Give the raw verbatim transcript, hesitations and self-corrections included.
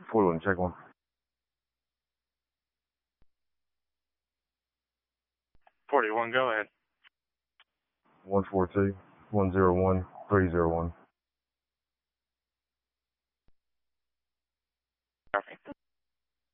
forty-one, check one. forty-one, go ahead. one four two, one zero one, three zero one. Copy.